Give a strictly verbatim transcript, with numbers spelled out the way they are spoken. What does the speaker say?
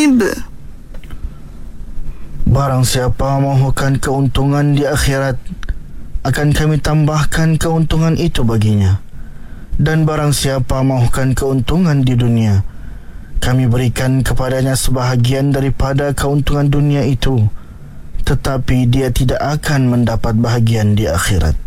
Shu'aib. Barang siapa mahukan keuntungan di akhirat, akan kami tambahkan keuntungan itu baginya. Dan barang siapa mahukan keuntungan di dunia, kami berikan kepadanya sebahagian daripada keuntungan dunia itu, tetapi dia tidak akan mendapat bahagian di akhirat.